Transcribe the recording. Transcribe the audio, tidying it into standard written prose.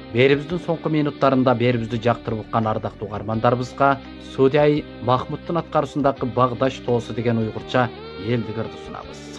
Берибиздин соңку минуттарында берибизди жактырып уккан ардактуу угармандарыбызга судья Махмуттун аткаруусундагы Багдаш тоосу деген уйгурча элдик ырды сунабыз.